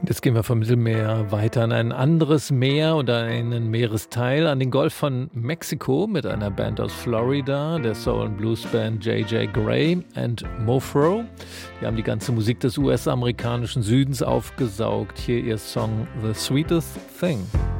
Jetzt gehen wir vom Mittelmeer weiter an ein anderes Meer oder einen Meeresteil, an den Golf von Mexiko mit einer Band aus Florida, der Soul- und Blues-Band J.J. Gray and Mofro. Die haben die ganze Musik des US-amerikanischen Südens aufgesaugt. Hier ihr Song The Sweetest Thing.